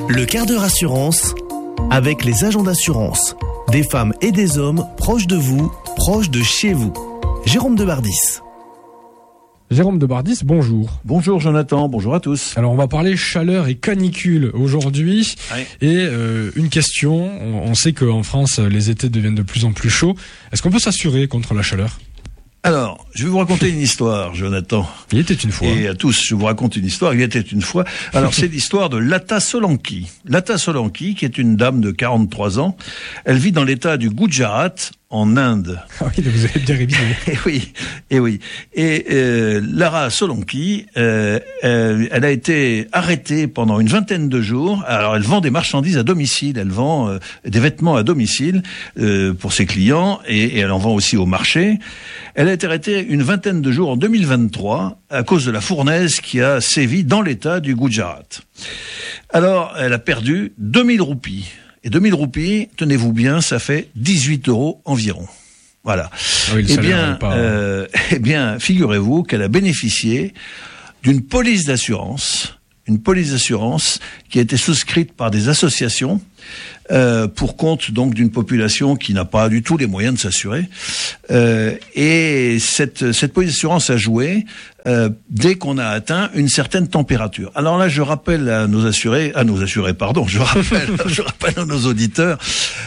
Le quart d'heure assurance avec les agents d'assurance. Des femmes et des hommes proches de vous, proches de chez vous. Jérôme Debardis. Jérôme Debardis, bonjour. Bonjour Jonathan, bonjour à tous. Alors on va parler chaleur et canicule aujourd'hui. Oui. Et une question, on sait qu'en France les étés deviennent de plus en plus chauds. Est-ce qu'on peut s'assurer contre la chaleur ? Alors, je vais vous raconter une histoire, Jonathan. Il était une fois. Et à tous, je vous raconte une histoire. Il était une fois. Alors, c'est l'histoire de Lata Solanki. Lata Solanki, qui est une dame de 43 ans. Elle vit dans l'état du Gujarat, en Inde. Ah oui, vous avez bien révisé. Et oui. Et Lara Solanki, elle a été arrêtée pendant une vingtaine de jours. Alors, elle vend des marchandises à domicile. Elle vend des vêtements à domicile pour ses clients et elle en vend aussi au marché. Elle a été arrêtée une vingtaine de jours en 2023 à cause de la fournaise qui a sévi dans l'état du Gujarat. Alors, elle a perdu 2000 roupies. Et 2000 roupies, tenez-vous bien, ça fait 18 € environ. Voilà. Ah oui, Eh bien, figurez-vous qu'elle a bénéficié d'une police d'assurance qui a été souscrite par des associations pour compte donc d'une population qui n'a pas du tout les moyens de s'assurer. Et cette police d'assurance a joué dès qu'on a atteint une certaine température. Alors là, je rappelle je rappelle à nos auditeurs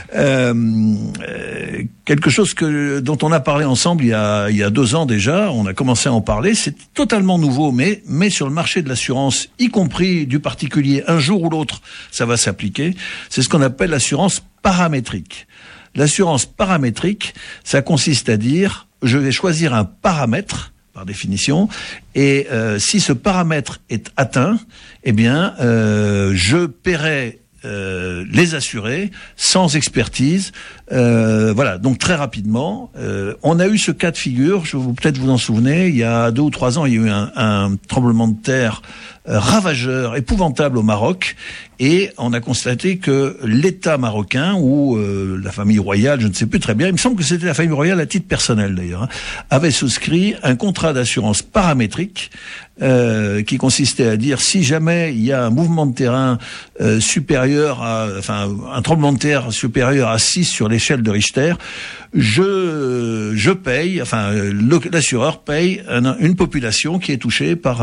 quelque chose dont on a parlé ensemble il y a 2 ans déjà. On a commencé à en parler. C'est totalement nouveau, mais sur le marché de l'assurance, y compris du particulier, un jour ou l'autre, ça va s'appliquer. C'est ce qu'on appelle l'assurance paramétrique. L'assurance paramétrique, ça consiste à dire, je vais choisir un paramètre, par définition, et si ce paramètre est atteint, eh bien, je paierai les assurés sans expertise. Voilà, donc très rapidement, on a eu ce cas de figure, peut-être vous en souvenez, il y a 2 ou 3 ans, il y a eu un tremblement de terre ravageur, épouvantable au Maroc, et on a constaté que l'État marocain, ou la famille royale, je ne sais plus très bien, il me semble que c'était la famille royale à titre personnel d'ailleurs, avait souscrit un contrat d'assurance paramétrique qui consistait à dire si jamais il y a un mouvement de terrain supérieur à, un tremblement de terre supérieur à 6 sur l'échelle de Richter, je paye, l'assureur paye une population qui est touchée par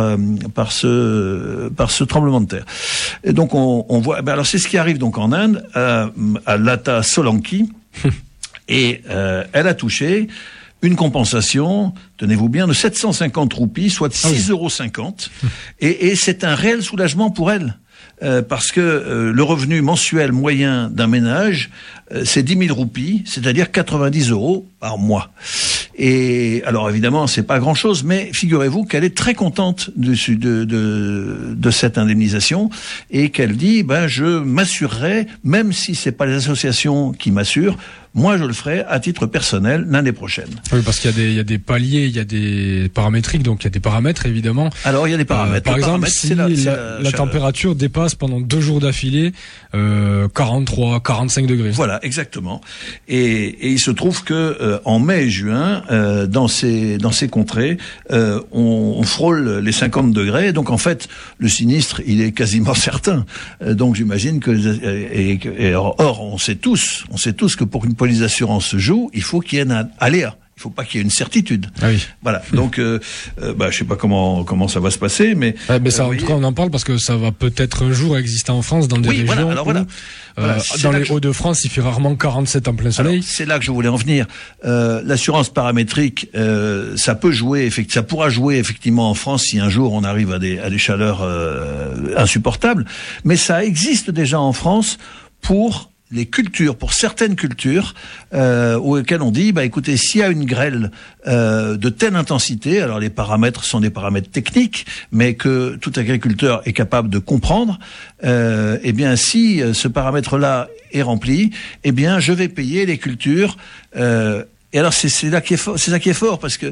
ce tremblement de terre. Et donc on voit, alors c'est ce qui arrive donc en Inde à Lata Solanki et elle a touché une compensation, tenez-vous bien, de 750 roupies, soit 6,50 €. Et c'est un réel soulagement pour elle. Parce que le revenu mensuel moyen d'un ménage, c'est 10 000 roupies, c'est-à-dire 90 € par mois. Et alors évidemment, c'est pas grand-chose, mais figurez-vous qu'elle est très contente de cette indemnisation et qu'elle dit, je m'assurerai, même si c'est pas les associations qui m'assurent, moi je le ferai à titre personnel l'année prochaine. Oui, parce qu'il y a des paliers, il y a des paramétriques, donc il y a des paramètres évidemment. Alors il y a des paramètres. Par exemple, si la température dépasse pendant 2 jours d'affilée 43, 45 degrés. Voilà, exactement. Et il se trouve que en mai et juin, dans ces contrées, on frôle les 50 degrés. Donc en fait, le sinistre, il est quasiment certain. Donc j'imagine que or on sait tous que pour qu'une police d'assurance se joue, il faut qu'il y ait un aléa. Il faut pas qu'il y ait une certitude. Ah oui. Voilà. Donc, je sais pas comment ça va se passer, mais. Mais ça, en tout cas, on en parle parce que ça va peut-être un jour exister en France dans des régions. Voilà. Alors voilà. Dans les Hauts-de-France, il fait rarement 47 en plein soleil. Alors, c'est là que je voulais en venir. L'assurance paramétrique, ça pourra jouer effectivement en France si un jour on arrive à des chaleurs insupportables. Mais ça existe déjà en France pour les cultures, pour certaines cultures auxquelles on dit, écoutez, s'il y a une grêle de telle intensité, alors les paramètres sont des paramètres techniques, mais que tout agriculteur est capable de comprendre, eh bien si ce paramètre-là est rempli, eh bien je vais payer les cultures. Et alors c'est ça qui est fort parce que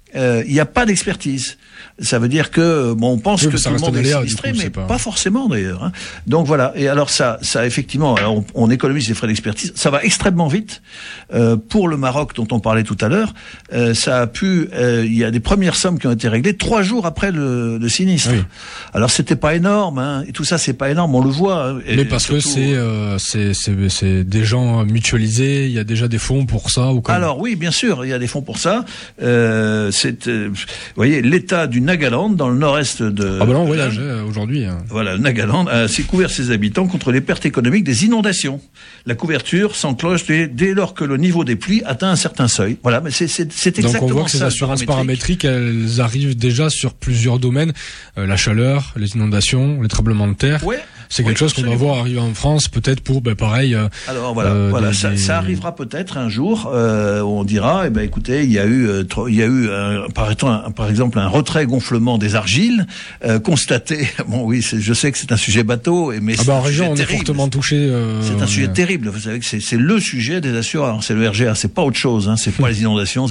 il n'y a pas d'expertise. Ça veut dire que on pense que tout le monde est sinistré, mais pas forcément d'ailleurs. Hein. Donc voilà. Et alors ça effectivement, alors on économise les frais d'expertise. Ça va extrêmement vite. Pour le Maroc dont on parlait tout à l'heure, ça a pu. Il y a des premières sommes qui ont été réglées 3 jours après le sinistre. Oui. Alors c'était pas énorme. Hein, et tout ça c'est pas énorme. On le voit. Hein, mais parce surtout, que c'est des gens mutualisés. Il y a déjà des fonds pour ça ou comment? Alors oui, bien sûr, il y a des fonds pour ça. Vous voyez, l'État du Nagaland, dans le nord-est de... Ah ben là, on voyage aujourd'hui. Hein. Voilà, le Nagaland s'est couvert ses habitants contre les pertes économiques des inondations. La couverture s'enclenche dès lors que le niveau des pluies atteint un certain seuil. Voilà, mais c'est exactement ça. Donc on voit que ces assurances paramétriques, elles arrivent déjà sur plusieurs domaines. La chaleur, les inondations, les tremblements de terre. Ouais. C'est quelque chose qu'on va voir arriver en France, peut-être pour, pareil. Alors voilà, ça arrivera peut-être un jour. On dira, écoutez, il y a eu par exemple un retrait gonflement des argiles constaté. Bon, oui, je sais que c'est un sujet bateau, mais en région, on est fortement touché. C'est un sujet terrible. Vous savez que c'est le sujet des assureurs. C'est le RGA, c'est pas autre chose. Hein, c'est pas les inondations.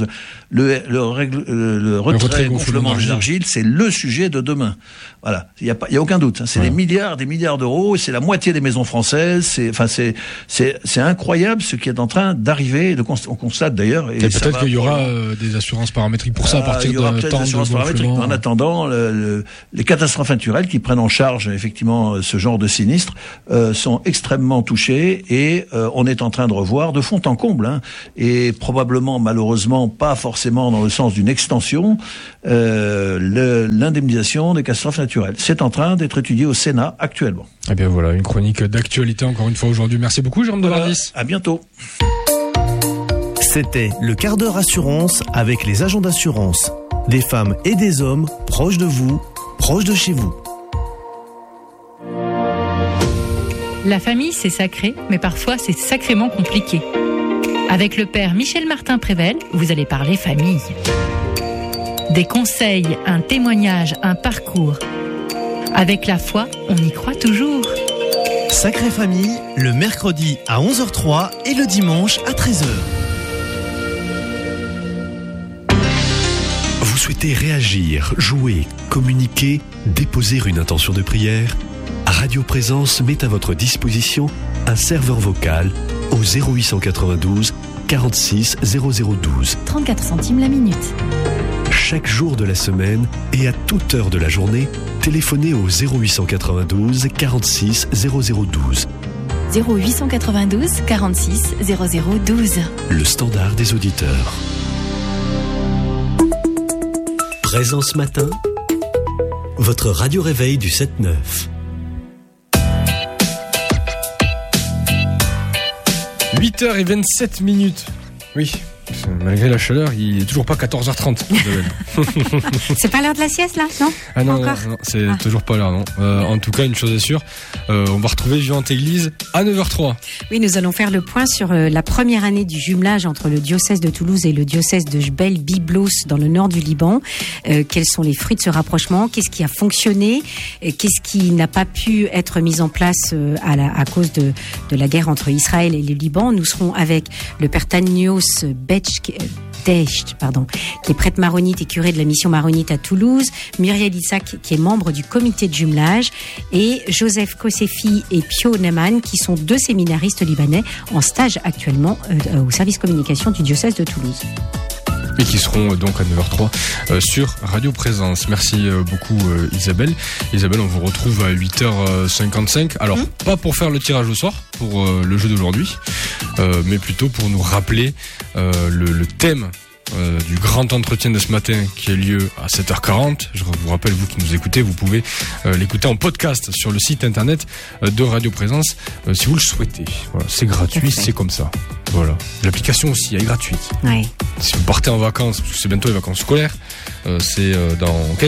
Le retrait gonflement des argiles, c'est le sujet de demain. Voilà, il y a aucun doute. Hein, c'est des milliards d'euros, et c'est la moitié des maisons françaises. C'est incroyable ce qui est en train d'arriver. On constate d'ailleurs. Et peut-être qu'il y aura des assurances paramétriques pour ça à partir de temps de gonflement. En attendant, les catastrophes naturelles qui prennent en charge effectivement ce genre de sinistre sont extrêmement touchées, et on est en train de revoir de fond en comble, hein, et probablement malheureusement pas forcément dans le sens d'une extension, l'indemnisation des catastrophes naturelles. C'est en train d'être étudié au Sénat actuellement. Eh bien voilà, une chronique d'actualité encore une fois aujourd'hui. Merci beaucoup Jérôme Devardis. À bientôt. C'était le quart d'heure assurance avec les agents d'assurance. Des femmes et des hommes proches de vous, proches de chez vous. La famille, c'est sacré, mais parfois c'est sacrément compliqué. Avec le père Michel Martin-Prével, vous allez parler famille. Des conseils, un témoignage, un parcours. Avec la foi, on y croit toujours. Sacrée famille, le mercredi à 11h03 et le dimanche à 13h. Vous souhaitez réagir, jouer, communiquer, déposer une intention de prière? Radio Présence met à votre disposition un serveur vocal au 0892 46 0012. 34 centimes la minute. Chaque jour de la semaine et à toute heure de la journée, téléphonez au 0892 46 0012. 0892 46 0012. Le standard des auditeurs. Présence matin, votre radio réveil du 7-9. 8h27. Oui. Malgré la chaleur, il est toujours pas 14h30. C'est pas l'heure de la sieste là, non? Ah non, non, c'est toujours pas l'heure, non. En tout cas, une chose est sûre, on va retrouver Vivante Église à 9h03. Oui, nous allons faire le point sur la première année du jumelage entre le diocèse de Toulouse et le diocèse de Jbel Byblos dans le nord du Liban. Quels sont les fruits de ce rapprochement? Qu'est-ce qui a fonctionné? Qu'est-ce qui n'a pas pu être mis en place à cause de la guerre entre Israël et le Liban? Nous serons avec le père Tanios Decht, qui est prêtre maronite et curé de la mission maronite à Toulouse, Muriel Isaac, qui est membre du comité de jumelage, et Joseph Kosefi et Pio Neman, qui sont 2 séminaristes libanais en stage actuellement au service communication du diocèse de Toulouse. Et qui seront donc à 9h03 sur Radio Présence. Merci beaucoup Isabelle. Isabelle, on vous retrouve à 8h55. Alors, pas pour faire le tirage au sort pour le jeu d'aujourd'hui, mais plutôt pour nous rappeler le thème du grand entretien de ce matin qui a lieu à 7h40. Je vous rappelle, vous qui nous écoutez, vous pouvez l'écouter en podcast sur le site internet de Radio Présence si vous le souhaitez. Voilà, c'est gratuit, c'est comme ça. Voilà. L'application aussi, elle est gratuite. Ouais. Si vous partez en vacances, parce que c'est bientôt les vacances scolaires, c'est dans 15 jours.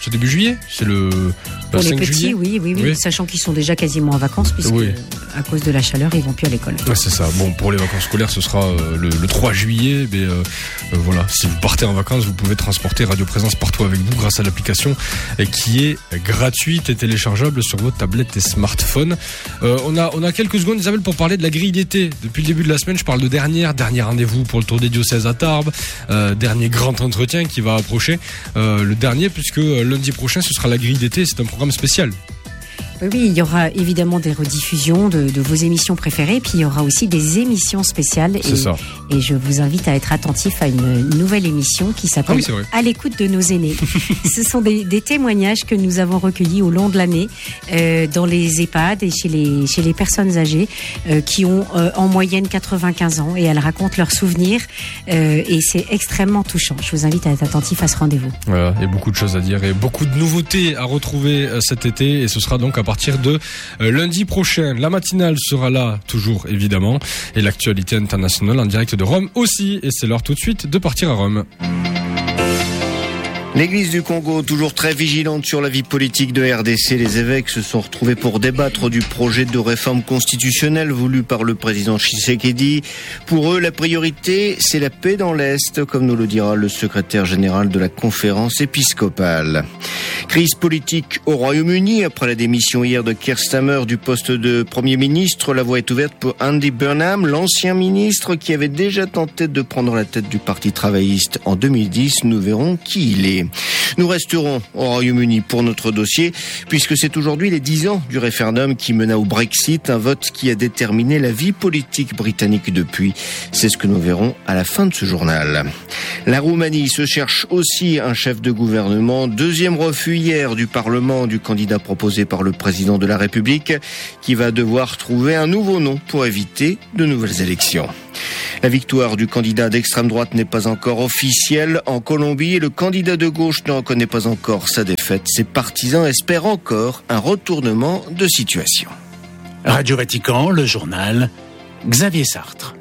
C'est début juillet. C'est le pour 5 les petits, juillet. Oui, sachant qu'ils sont déjà quasiment en vacances, puisque à cause de la chaleur, ils vont plus à l'école. Ouais, c'est ça. Bon, pour les vacances scolaires, ce sera le 3 juillet. Mais voilà, si vous partez en vacances, vous pouvez transporter Radio Présence partout avec vous grâce à l'application qui est gratuite et téléchargeable sur vos tablettes et smartphones. On a quelques secondes, Isabelle, pour parler de la grille d'été. Depuis le début de la semaine, je parle de dernier rendez-vous pour le Tour des Diocèses à Tarbes, dernier grand entretien qui va approcher, le dernier, puisque lundi prochain, ce sera la grille d'été. C'est un programme spécial. Oui, il y aura évidemment des rediffusions de vos émissions préférées, puis il y aura aussi des émissions spéciales. Et je vous invite à être attentif à une nouvelle émission qui s'appelle À l'écoute de nos aînés. Ce sont des témoignages que nous avons recueillis au long de l'année dans les EHPAD et chez les personnes âgées qui ont en moyenne 95 ans, et elles racontent leurs souvenirs et c'est extrêmement touchant. Je vous invite à être attentif à ce rendez-vous. Voilà, il y a beaucoup de choses à dire et beaucoup de nouveautés à retrouver cet été, et ce sera donc à partir de lundi prochain. La matinale sera là, toujours évidemment, et l'actualité internationale en direct de Rome aussi, et c'est l'heure tout de suite de partir à Rome. L'Église du Congo, toujours très vigilante sur la vie politique de RDC. Les évêques se sont retrouvés pour débattre du projet de réforme constitutionnelle voulu par le président Tshisekedi. Pour eux, la priorité, c'est la paix dans l'Est, comme nous le dira le secrétaire général de la conférence épiscopale. Crise politique au Royaume-Uni. Après la démission hier de Keir Starmer du poste de Premier ministre, la voie est ouverte pour Andy Burnham, l'ancien ministre qui avait déjà tenté de prendre la tête du Parti travailliste en 2010. Nous verrons qui il est. Nous resterons au Royaume-Uni pour notre dossier, puisque c'est aujourd'hui les 10 ans du référendum qui mena au Brexit, un vote qui a déterminé la vie politique britannique depuis. C'est ce que nous verrons à la fin de ce journal. La Roumanie se cherche aussi un chef de gouvernement. Deuxième refus hier du Parlement du candidat proposé par le président de la République, qui va devoir trouver un nouveau nom pour éviter de nouvelles élections. La victoire du candidat d'extrême droite n'est pas encore officielle en Colombie et le candidat de gauche ne reconnaît pas encore sa défaite. Ses partisans espèrent encore un retournement de situation. Radio Vatican, le journal, Xavier Sartre.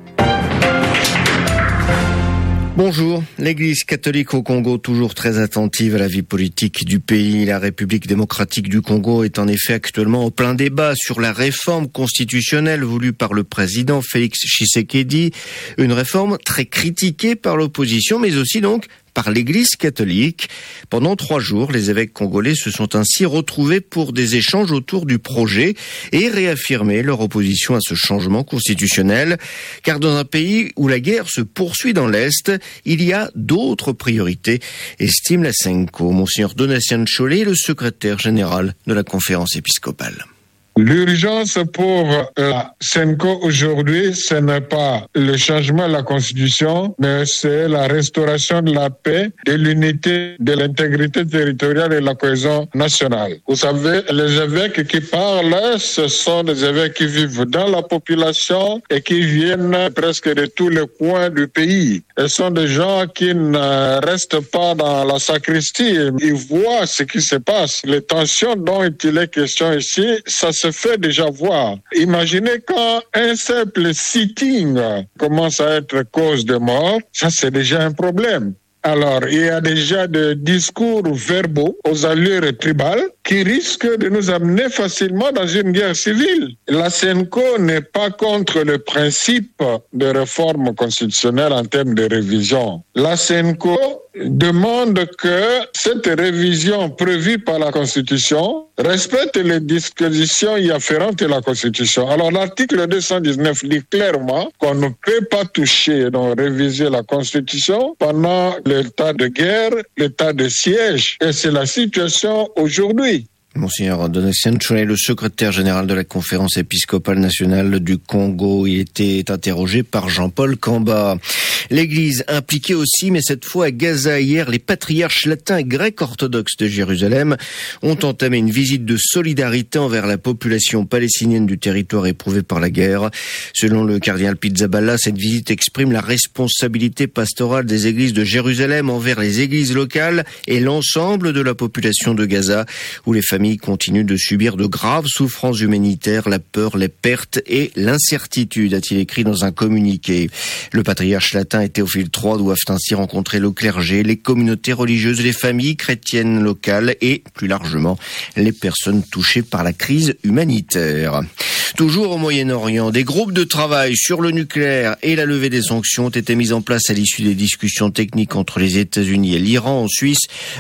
Bonjour. L'Église catholique au Congo, toujours très attentive à la vie politique du pays. La République démocratique du Congo est en effet actuellement au plein débat sur la réforme constitutionnelle voulue par le président Félix Tshisekedi. Une réforme très critiquée par l'opposition, mais aussi donc par l'Église catholique. Pendant 3 jours, les évêques congolais se sont ainsi retrouvés pour des échanges autour du projet et réaffirmer leur opposition à ce changement constitutionnel. Car dans un pays où la guerre se poursuit dans l'Est, il y a d'autres priorités, estime la Senko. Monseigneur Donatien Cholet, le secrétaire général de la conférence épiscopale. L'urgence pour la Senko aujourd'hui, ce n'est pas le changement de la Constitution, mais c'est la restauration de la paix, de l'unité, de l'intégrité territoriale et de la cohésion nationale. Vous savez, les évêques qui parlent, ce sont des évêques qui vivent dans la population et qui viennent presque de tous les coins du pays. Ce sont des gens qui ne restent pas dans la sacristie. Ils voient ce qui se passe. Les tensions dont il est question ici, ça se fait déjà voir. Imaginez quand un simple sitting commence à être cause de mort, ça c'est déjà un problème. Alors, il y a déjà des discours verbaux aux allures tribales qui risquent de nous amener facilement dans une guerre civile. La Senko n'est pas contre le principe de réforme constitutionnelle en termes de révision. La Senko demande que cette révision prévue par la Constitution respecte les dispositions y afférentes de la Constitution. Alors l'article 219 dit clairement qu'on ne peut pas toucher, donc réviser la Constitution pendant l'état de guerre, l'état de siège. Et c'est la situation aujourd'hui. Monseigneur Donatien Cholet, le secrétaire général de la conférence épiscopale nationale du Congo, il était interrogé par Jean-Paul Kamba. L'Église impliquée aussi, mais cette fois à Gaza. Hier, les patriarches latins et grecs orthodoxes de Jérusalem ont entamé une visite de solidarité envers la population palestinienne du territoire éprouvé par la guerre. Selon le cardinal Pizzaballa, cette visite exprime la responsabilité pastorale des églises de Jérusalem envers les églises locales et l'ensemble de la population de Gaza, où les familles continuent de subir de graves souffrances humanitaires, la peur, les pertes et l'incertitude, a-t-il écrit dans un communiqué. Le patriarche latin matin et Théophile III doivent ainsi rencontrer le clergé, les communautés religieuses, les familles chrétiennes locales et, plus largement, les personnes touchées par la crise humanitaire. Toujours au Moyen-Orient, des groupes de travail sur le nucléaire et la levée des sanctions ont été mis en place à l'issue des discussions techniques entre les États-Unis et l'Iran. En Suisse,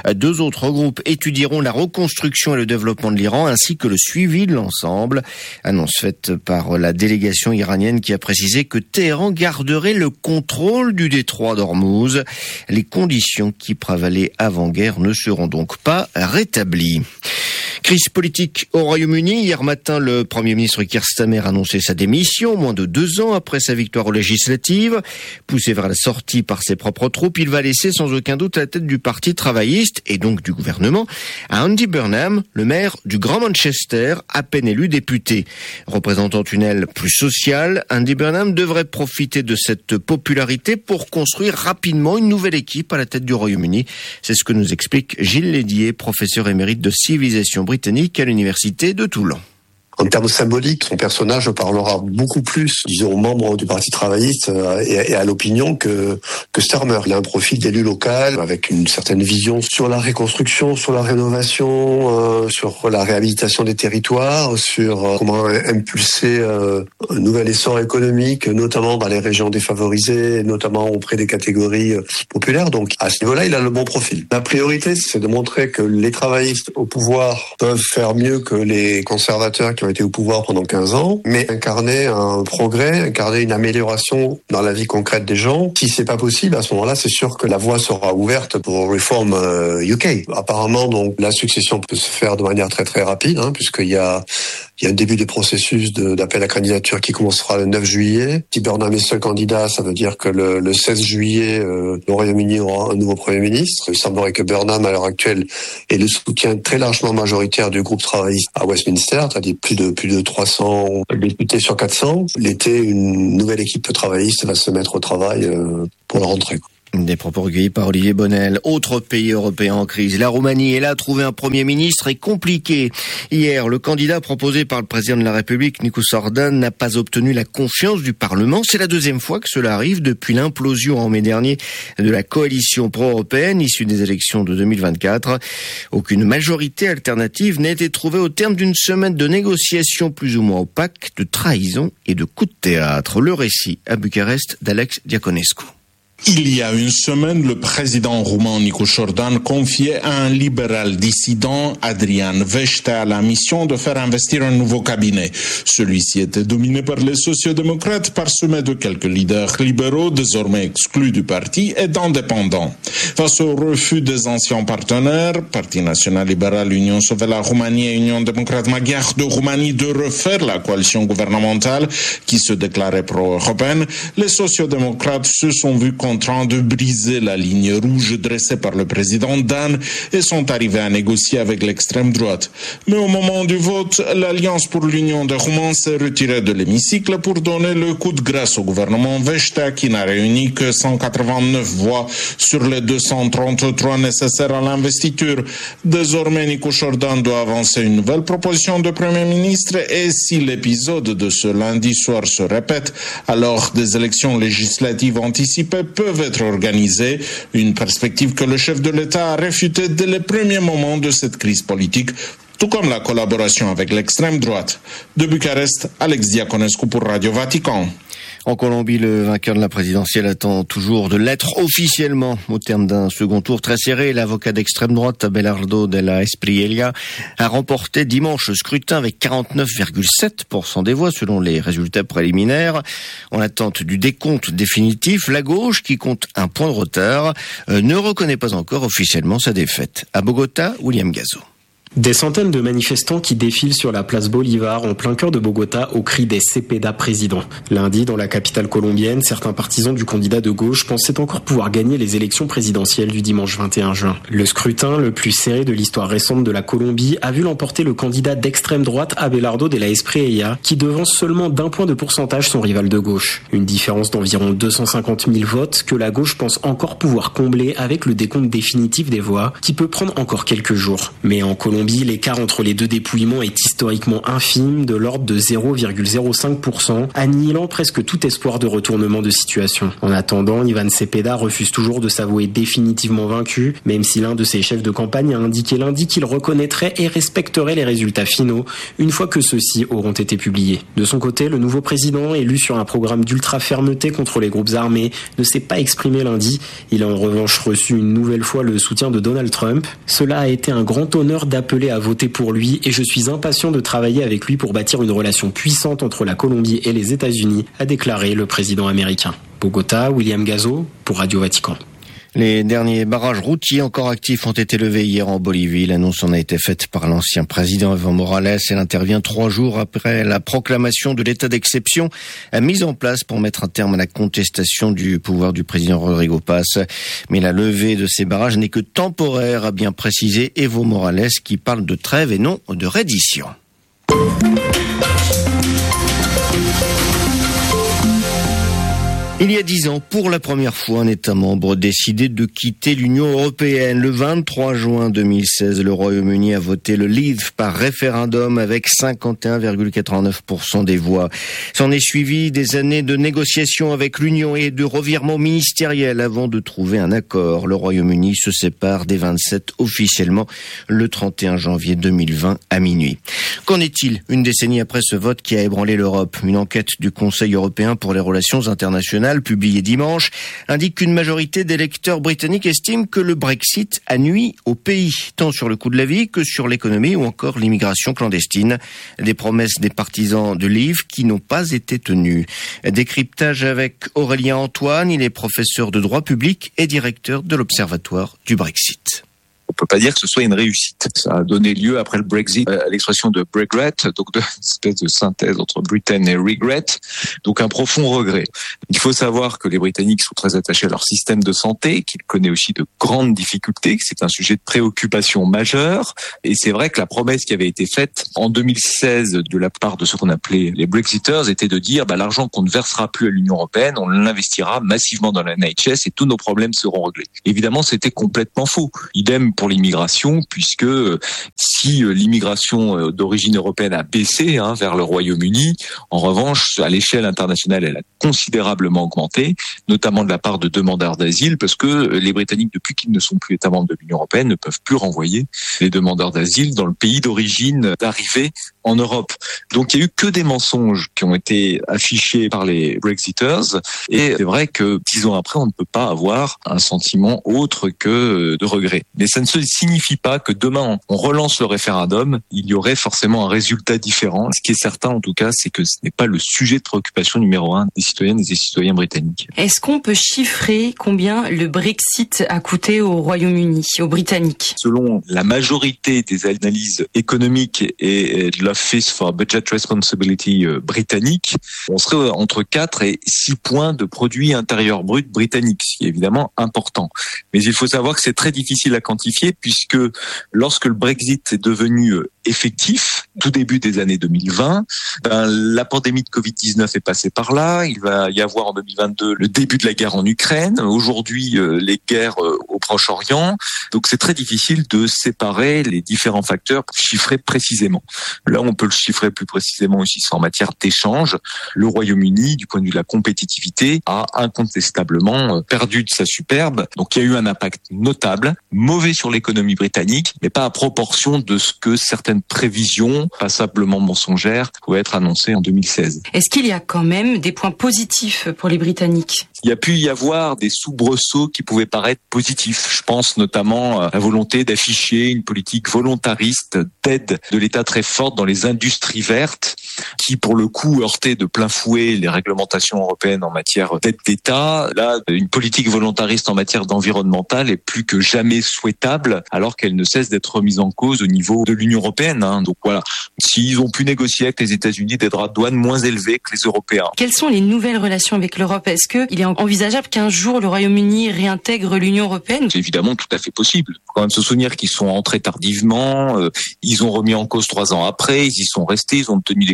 2 autres groupes étudieront la reconstruction et le développement de l'Iran ainsi que le suivi de l'ensemble. Annonce faite par la délégation iranienne qui a précisé que Téhéran garderait le contrôle du détroit d'Ormuz. Les conditions qui prévalaient avant-guerre ne seront donc pas rétablies. Crise politique au Royaume-Uni. Hier matin, le Premier ministre Keir Starmer a annoncé sa démission, moins de 2 ans après sa victoire aux législatives. Poussé vers la sortie par ses propres troupes, il va laisser sans aucun doute la tête du Parti travailliste et donc du gouvernement à Andy Burnham, le maire du Grand Manchester, à peine élu député. Représentant une aile plus sociale, Andy Burnham devrait profiter de cette popularité pour construire rapidement une nouvelle équipe à la tête du Royaume-Uni. C'est ce que nous explique Gilles Lédier, professeur émérite de civilisation britannique à l'université de Toulon. En termes symboliques, son personnage parlera beaucoup plus, disons, aux membres du Parti travailliste et à l'opinion que Starmer. Il a un profil d'élu local avec une certaine vision sur la reconstruction, sur la rénovation, sur la réhabilitation des territoires, sur comment impulser un nouvel essor économique, notamment dans les régions défavorisées, notamment auprès des catégories populaires. Donc, à ce niveau-là, il a le bon profil. La priorité, c'est de montrer que les travaillistes au pouvoir peuvent faire mieux que les conservateurs qui ont été au pouvoir pendant 15 ans, mais incarner un progrès, incarner une amélioration dans la vie concrète des gens. Si c'est pas possible, à ce moment-là, c'est sûr que la voie sera ouverte pour Reform UK. Apparemment, donc, la succession peut se faire de manière très très rapide, puisqu'il y a un début de processus d'appel à candidature qui commencera le 9 juillet. Si Burnham est seul candidat, ça veut dire que le 16 juillet, le Royaume-Uni aura un nouveau Premier ministre. Il semblerait que Burnham, à l'heure actuelle, ait le soutien très largement majoritaire du groupe travailliste à Westminster, c'est-à-dire plus de 300 députés sur 400. L'été, une nouvelle équipe travailliste va se mettre au travail pour la rentrée. Des propos recueillis par Olivier Bonnel. Autre pays européen en crise, la Roumanie. Et là, trouver un Premier ministre est compliqué. Hier, le candidat proposé par le président de la République, Nicu Orban, n'a pas obtenu la confiance du Parlement. C'est la 2e fois que cela arrive depuis l'implosion en mai dernier de la coalition pro-européenne issue des élections de 2024. Aucune majorité alternative n'a été trouvée au terme d'une semaine de négociations plus ou moins opaques, de trahison et de coups de théâtre. Le récit à Bucarest d'Alex Diaconescu. Il y a une semaine, le président roumain Nicu Orban confiait à un libéral dissident, Adrian Veștea, la mission de faire investir un nouveau cabinet. Celui-ci était dominé par les sociodémocrates, parsemé de quelques leaders libéraux, désormais exclus du parti et d'indépendants. Face au refus des anciens partenaires, Parti national libéral, Union Sauver la Roumanie et Union démocrate magyare de Roumanie, de refaire la coalition gouvernementale qui se déclarait pro-européenne, les sociodémocrates se sont vus contraints de briser la ligne rouge dressée par le président Dan et sont arrivés à négocier avec l'extrême droite. Mais au moment du vote, l'Alliance pour l'Union des Roumains s'est retirée de l'hémicycle pour donner le coup de grâce au gouvernement Veștea qui n'a réuni que 189 voix sur les 233 nécessaires à l'investiture. Désormais, Nicu Orban doit avancer une nouvelle proposition de Premier ministre et si l'épisode de ce lundi soir se répète, alors des élections législatives anticipées peuvent être organisées, une perspective que le chef de l'État a réfutée dès les premiers moments de cette crise politique, tout comme la collaboration avec l'extrême droite. De Bucarest, Alex Diaconescu pour Radio Vatican. En Colombie, le vainqueur de la présidentielle attend toujours de l'être officiellement au terme d'un second tour très serré. L'avocat d'extrême droite, Abelardo de la Espriella, a remporté dimanche le scrutin avec 49,7% des voix selon les résultats préliminaires. En attente du décompte définitif, la gauche, qui compte un point de retard, ne reconnaît pas encore officiellement sa défaite. À Bogota, William Gazo. Des centaines de manifestants qui défilent sur la place Bolivar en plein cœur de Bogota au cri des Cepeda président. Lundi, dans la capitale colombienne, certains partisans du candidat de gauche pensaient encore pouvoir gagner les élections présidentielles du dimanche 21 juin. Le scrutin, le plus serré de l'histoire récente de la Colombie, a vu l'emporter le candidat d'extrême droite Abelardo de la Espriella, qui devance seulement d'1 point de pourcentage son rival de gauche. Une différence d'environ 250 000 votes que la gauche pense encore pouvoir combler avec le décompte définitif des voix, qui peut prendre encore quelques jours. Mais en Colombie, Colombie, l'écart entre les deux dépouillements est historiquement infime, de l'ordre de 0,05%, annihilant presque tout espoir de retournement de situation. En attendant, Iván Cepeda refuse toujours de s'avouer définitivement vaincu, même si l'un de ses chefs de campagne a indiqué lundi qu'il reconnaîtrait et respecterait les résultats finaux une fois que ceux-ci auront été publiés. De son côté, le nouveau président, élu sur un programme d'ultra-fermeté contre les groupes armés, ne s'est pas exprimé lundi. Il a en revanche reçu une nouvelle fois le soutien de Donald Trump. Cela a été un grand honneur d'appeler à voter pour lui et je suis impatient de travailler avec lui pour bâtir une relation puissante entre la Colombie et les États-Unis, a déclaré le président américain. Bogota, William Gazo, pour Radio Vatican. Les derniers barrages routiers encore actifs ont été levés hier en Bolivie. L'annonce en a été faite par l'ancien président Evo Morales. Elle intervient 3 jours après la proclamation de l'état d'exception mise en place pour mettre un terme à la contestation du pouvoir du président Rodrigo Paz. Mais la levée de ces barrages n'est que temporaire, a bien précisé Evo Morales, qui parle de trêve et non de reddition. Il y a 10 ans, pour la première fois, un État membre décidait de quitter l'Union européenne. Le 23 juin 2016, le Royaume-Uni a voté le Leave par référendum avec 51,89% des voix. S'en est suivi des années de négociations avec l'Union et de revirements ministériels avant de trouver un accord. Le Royaume-Uni se sépare des 27 officiellement le 31 janvier 2020 à minuit. Qu'en est-il une décennie après ce vote qui a ébranlé l'Europe? Une enquête du Conseil européen pour les relations internationales publié dimanche, indique qu'une majorité d'électeurs britanniques estiment que le Brexit a nui au pays, tant sur le coût de la vie que sur l'économie ou encore l'immigration clandestine. Des promesses des partisans de Leave qui n'ont pas été tenues. Décryptage avec Aurélien Antoine, il est professeur de droit public et directeur de l'Observatoire du Brexit. On peut pas dire que ce soit une réussite. Ça a donné lieu après le Brexit à l'expression de regret, donc une espèce de synthèse entre Britain et regret, donc un profond regret. Il faut savoir que les Britanniques sont très attachés à leur système de santé, qu'il connaît aussi de grandes difficultés, que c'est un sujet de préoccupation majeure. Et c'est vrai que la promesse qui avait été faite en 2016 de la part de ce qu'on appelait les Brexiters était de dire l'argent qu'on ne versera plus à l'Union européenne, on l'investira massivement dans la NHS et tous nos problèmes seront réglés. Évidemment, c'était complètement faux. Idem pour l'immigration, puisque si l'immigration d'origine européenne a baissé vers le Royaume-Uni, en revanche, à l'échelle internationale, elle a considérablement augmenté, notamment de la part de demandeurs d'asile, parce que les Britanniques, depuis qu'ils ne sont plus États membres de l'Union européenne, ne peuvent plus renvoyer les demandeurs d'asile dans le pays d'origine d'arrivée en Europe. Donc il n'y a eu que des mensonges qui ont été affichés par les Brexiters, et c'est vrai que 10 ans après, on ne peut pas avoir un sentiment autre que de regret. Mais ça ne se signifie pas que demain on relance le référendum, il y aurait forcément un résultat différent. Ce qui est certain en tout cas, c'est que ce n'est pas le sujet de préoccupation numéro 1 des citoyennes et des citoyens britanniques. Est-ce qu'on peut chiffrer combien le Brexit a coûté au Royaume-Uni, aux Britanniques? Selon la majorité des analyses économiques et de l'Office for Budget Responsibility britannique, on serait entre 4 et 6 points de produit intérieur brut britannique, ce qui est évidemment important. Mais il faut savoir que c'est très difficile à quantifier, puisque lorsque le Brexit est devenu effectif, tout début des années 2020, la pandémie de Covid-19 est passée par là. Il va y avoir en 2022 le début de la guerre en Ukraine. Aujourd'hui, les guerres au Proche-Orient. Donc c'est très difficile de séparer les différents facteurs pour chiffrer précisément. Là, on peut le chiffrer plus précisément aussi en matière d'échange. Le Royaume-Uni, du point de vue de la compétitivité, a incontestablement perdu de sa superbe. Donc il y a eu un impact notable, mauvais sur l'économie britannique, mais pas à proportion de ce que certaines prévisions, passablement mensongères, pouvaient être annoncées en 2016. Est-ce qu'il y a quand même des points positifs pour les Britanniques? Il y a pu y avoir des soubresauts qui pouvaient paraître positifs. Je pense notamment à la volonté d'afficher une politique volontariste d'aide de l'État très forte dans les industries vertes, qui pour le coup heurtait de plein fouet les réglementations européennes en matière d'aide d'État. Là, une politique volontariste en matière d'environnemental est plus que jamais souhaitable, alors qu'elle ne cesse d'être remise en cause au niveau de l'Union européenne. Donc voilà, s'ils ont pu négocier avec les États-Unis des droits de douane moins élevés que les Européens. Quelles sont les nouvelles relations avec l'Europe? Est-ce qu'il est envisageable qu'un jour le Royaume-Uni réintègre l'Union européenne? C'est évidemment tout à fait possible. Il faut quand même se souvenir qu'ils sont entrés tardivement, ils ont remis en cause 3 ans après, ils y sont restés, ils ont obtenu des concessions.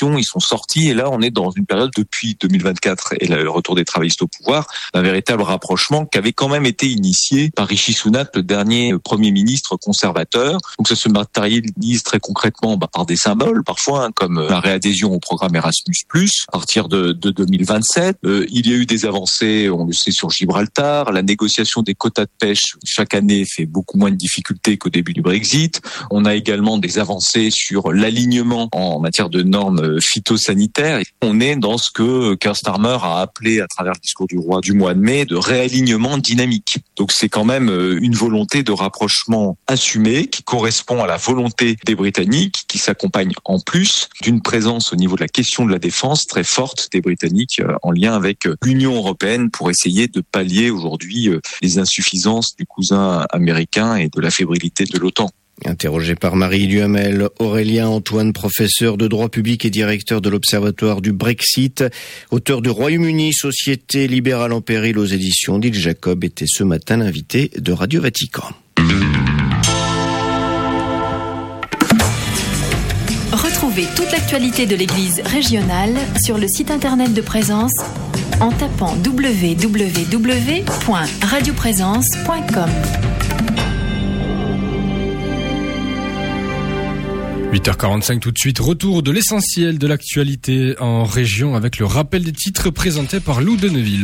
transition, ils sont sortis et là on est dans une période depuis 2024 et le retour des travaillistes au pouvoir, un véritable rapprochement qui avait quand même été initié par Rishi Sunak, le dernier Premier ministre conservateur. Donc ça se matérialise très concrètement par des symboles parfois, comme la réadhésion au programme Erasmus+, à partir de 2027. Il y a eu des avancées, on le sait, sur Gibraltar. La négociation des quotas de pêche chaque année fait beaucoup moins de difficultés qu'au début du Brexit. On a également des avancées sur l'alignement en matière de normes phytosanitaires. On est dans ce que Keir Starmer a appelé à travers le discours du roi du mois de mai de réalignement dynamique. Donc c'est quand même une volonté de rapprochement assumée qui correspond à la volonté des Britanniques, qui s'accompagne en plus d'une présence au niveau de la question de la défense très forte des Britanniques en lien avec l'Union européenne pour essayer de pallier aujourd'hui les insuffisances du cousin américain et de la fébrilité de l'OTAN. Interrogé par Marie Duhamel, Aurélien Antoine, professeur de droit public et directeur de l'Observatoire du Brexit, auteur de Royaume-Uni, Société libérale en péril aux éditions d'Il Jacob, était ce matin l'invité de Radio Vatican. Retrouvez toute l'actualité de l'Église régionale sur le site internet de Présence en tapant www.radioprésence.com. 8h45 tout de suite, retour de l'essentiel de l'actualité en région avec le rappel des titres présenté par Lou Deneville.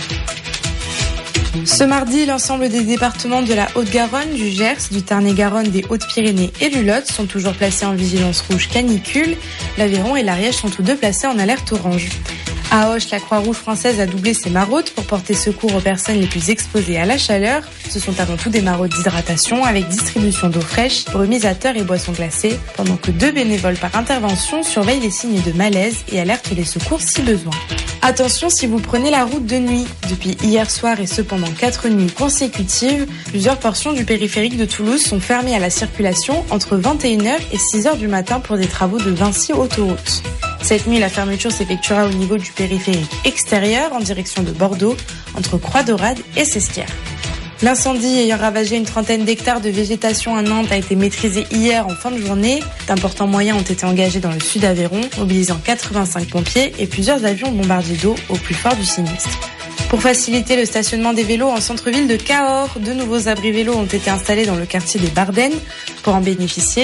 Ce mardi, l'ensemble des départements de la Haute-Garonne, du Gers, du Tarn-et-Garonne, des Hautes-Pyrénées et du Lot sont toujours placés en vigilance rouge canicule. L'Aveyron et l'Ariège sont tous deux placés en alerte orange. À Auch, la Croix-Rouge française a doublé ses maraudes pour porter secours aux personnes les plus exposées à la chaleur. Ce sont avant tout des maraudes d'hydratation avec distribution d'eau fraîche, brumisateurs et boissons glacées, pendant que 2 bénévoles par intervention surveillent les signes de malaise et alertent les secours si besoin. Attention si vous prenez la route de nuit. Depuis hier soir et ce pendant 4 nuits consécutives, plusieurs portions du périphérique de Toulouse sont fermées à la circulation entre 21h et 6h du matin pour des travaux de Vinci Autoroute. Cette nuit, la fermeture s'effectuera au niveau du périphérique extérieur en direction de Bordeaux, entre Croix-Dorade et Sesquières. L'incendie ayant ravagé une trentaine d'hectares de végétation à Nantes a été maîtrisé hier en fin de journée. D'importants moyens ont été engagés dans le sud d'Aveyron, mobilisant 85 pompiers et plusieurs avions bombardiers d'eau au plus fort du sinistre. Pour faciliter le stationnement des vélos en centre-ville de Cahors, 2 nouveaux abris vélos ont été installés dans le quartier des Bardennes. Pour en bénéficier,